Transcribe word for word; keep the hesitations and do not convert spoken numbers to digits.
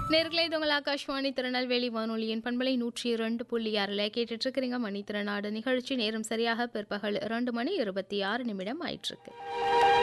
நேர்களே இது உங்கள் ஆகாஷ்வாணி திருநெல்வேலி வானொலியின் பண்பலை நூற்றி இரண்டு புள்ளி ஆறில் கேட்டுட்டு இருக்கிறீங்க மணி திறனாடு நிகழ்ச்சி. நேரம் சரியாக பிற்பகல் இரண்டு மணி இருபத்தி ஆறு நிமிடம் ஆயிட்டிருக்கு.